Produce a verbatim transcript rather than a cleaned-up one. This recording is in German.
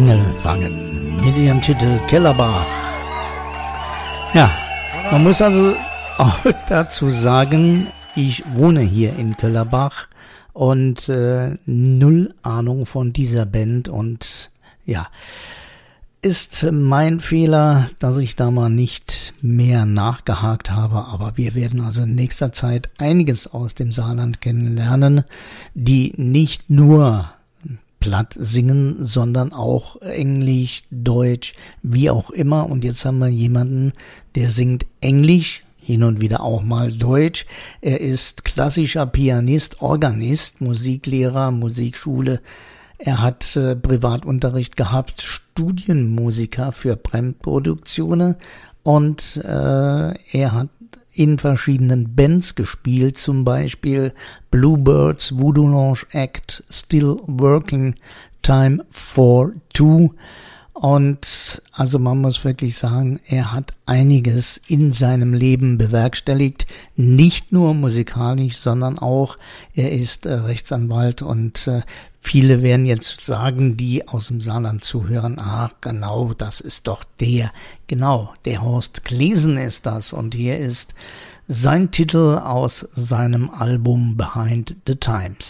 Engel fangen mit ihrem Titel Kellerbach. Ja, man muss also auch dazu sagen, ich wohne hier in Kellerbach und äh, null Ahnung von dieser Band und ja, ist mein Fehler, dass ich da mal nicht mehr nachgehakt habe, aber wir werden also in nächster Zeit einiges aus dem Saarland kennenlernen, die nicht nur platt singen, sondern auch Englisch, Deutsch, wie auch immer. Und jetzt haben wir jemanden, der singt Englisch, hin und wieder auch mal Deutsch. Er ist klassischer Pianist, Organist, Musiklehrer, Musikschule. Er hat äh, Privatunterricht gehabt, Studienmusiker für Fremdproduktionen und äh, er hat in verschiedenen Bands gespielt, zum Beispiel Bluebirds, Voodoo Lounge Act, Still Working, Time for Two. Und also man muss wirklich sagen, er hat einiges in seinem Leben bewerkstelligt, nicht nur musikalisch, sondern auch, er ist äh, Rechtsanwalt und äh, viele werden jetzt sagen, die aus dem Saarland zuhören, ach genau, das ist doch der, genau, der Horst Klesen ist das und hier ist sein Titel aus seinem Album Behind the Times.